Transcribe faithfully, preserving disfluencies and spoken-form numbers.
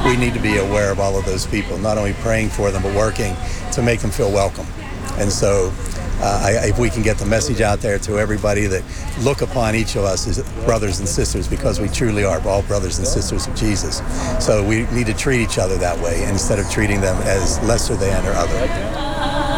we need to be aware of all of those people, not only praying for them, but working to make them feel welcome. And so uh, I, if we can get the message out there to everybody that look upon each of us as brothers and sisters, because we truly are all brothers and sisters of Jesus. So we need to treat each other that way instead of treating them as lesser than or other.